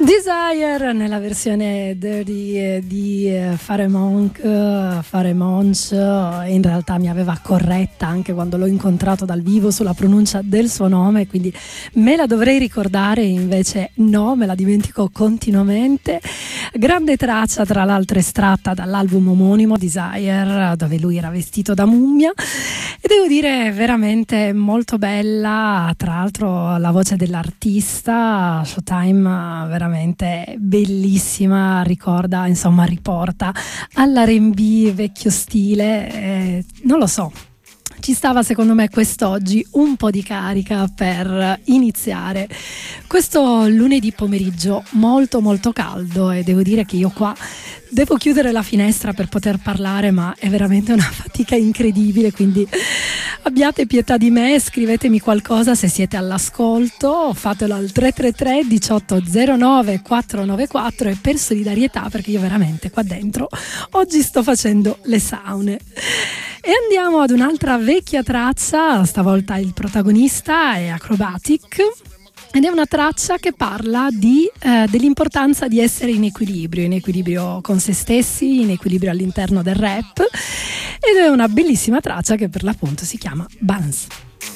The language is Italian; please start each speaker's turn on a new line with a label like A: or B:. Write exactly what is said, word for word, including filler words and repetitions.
A: Desire nella versione dirty di Pharomonch, Pharomonch, in realtà mi aveva corretta anche quando l'ho incontrato dal vivo sulla pronuncia del suo nome, quindi me la dovrei ricordare, invece no, me la dimentico continuamente. Grande traccia, tra l'altro estratta dall'album omonimo Desire, dove lui era vestito da mummia, e devo dire veramente molto bella. Tra l'altro la voce dell'artista, Showtime, veramente bellissima, ricorda, insomma riporta all'R and B vecchio stile, eh, non lo so, ci stava secondo me quest'oggi un po' di carica per iniziare questo lunedì pomeriggio molto molto caldo, e devo dire che io qua devo chiudere la finestra per poter parlare, ma è veramente una fatica incredibile, quindi abbiate pietà di me, scrivetemi qualcosa se siete all'ascolto, fatelo al tre tre tre diciotto zero nove quattrocentonovantaquattro, e per solidarietà, perché io veramente qua dentro oggi sto facendo le saune. E andiamo ad un'altra vecchia traccia, stavolta il protagonista è Acrobatic, ed è una traccia che parla di, eh, dell'importanza di essere in equilibrio, in equilibrio con se stessi, in equilibrio all'interno del rap, ed è una bellissima traccia che per l'appunto si chiama Balance.